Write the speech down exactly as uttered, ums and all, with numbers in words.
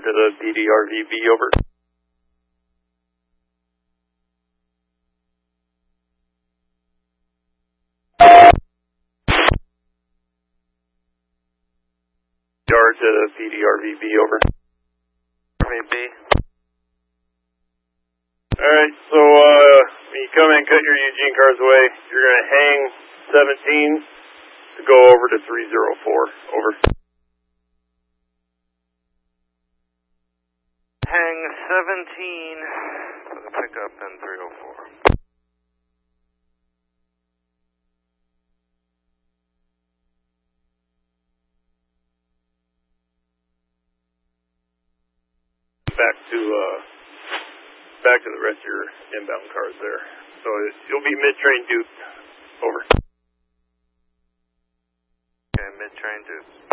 to the P D R V B, over. Yard to the P D R V B, over. R V B. Alright, so uh, when you come in, cut your Eugene cars away, you're going to hang seventeen to go over to three oh four, over. Hang seventeen for the pickup in three oh four. Back to uh, back to the rest of your inbound cars there. So it, you'll be mid-train duped, over. Okay, mid-train duped.